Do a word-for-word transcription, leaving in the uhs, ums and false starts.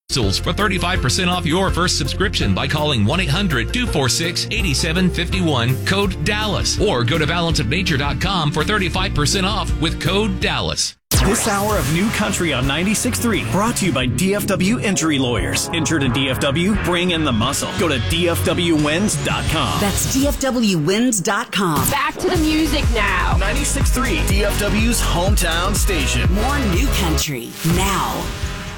for thirty-five percent off your first subscription by calling one eight hundred two four six eight seven five one, code DALLAS, or go to balance of nature dot com for thirty-five percent off with code DALLAS. This hour of New Country on ninety-six point three brought to you by D F W Injury Lawyers. Injured in D F W? Bring in the muscle. Go to D F W wins dot com. That's D F W wins dot com. Back to the music now. ninety-six point three, D F W's hometown station. More New Country now.